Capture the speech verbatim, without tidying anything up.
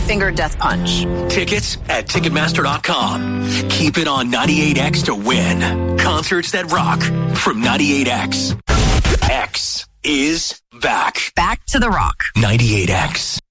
finger death punch. Tickets at Ticketmaster dot com. Keep it on ninety-eight X to win. Concerts that rock from ninety-eight X. X is back. Back to the rock. ninety-eight X.